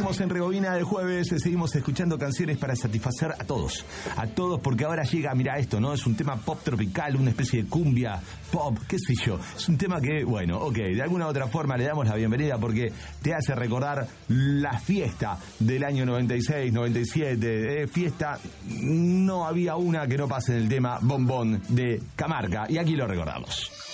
Seguimos en Rebobina de jueves, seguimos escuchando canciones para satisfacer a todos, porque ahora llega, mira esto, ¿no? Es un tema pop tropical, una especie de cumbia pop, qué sé yo. Es un tema que, bueno, ok, de alguna u otra forma le damos la bienvenida porque te hace recordar la fiesta del año 96, 97, fiesta, no había una que no pase en el tema Bombón de Camarga, y aquí lo recordamos.